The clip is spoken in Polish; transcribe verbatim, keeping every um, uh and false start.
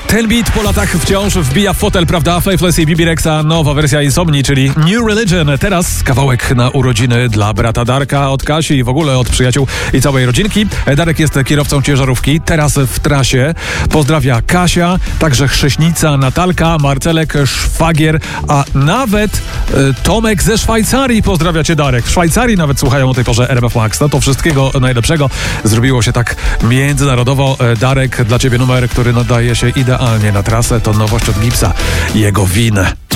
Ten beat po latach wciąż wbija w fotel, prawda? Faithless i B B Rexa, nowa wersja Insomni, czyli New Religion. Teraz kawałek na urodziny dla brata Darka, od Kasi i w ogóle od przyjaciół i całej rodzinki. Darek jest kierowcą ciężarówki, teraz w trasie. Pozdrawia Kasia, także chrześnica Natalka, Marcelek, szwagier, a nawet y, Tomek ze Szwajcarii. Pozdrawia cię, Darek. W Szwajcarii nawet słuchają o tej porze R M F Max. No to wszystkiego najlepszego. Zrobiło się tak międzynarodowo. Darek, dla ciebie numer, który nadaje się idealnie na trasę, to nowość od Gipsa. Jego winę.